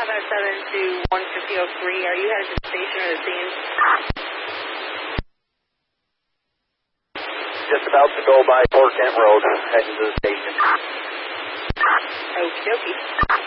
557 to 15003. Are you headed to the station or the scene? Just about to go by Fort Kent Road, heading to the station. Okie dokie.